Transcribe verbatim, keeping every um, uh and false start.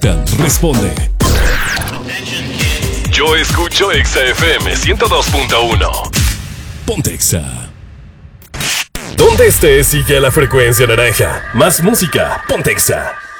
Responde. Yo escucho Exa F M ciento dos punto uno. Ponte Exa. Donde estés, sigue la frecuencia naranja. Más música, ponte Exa.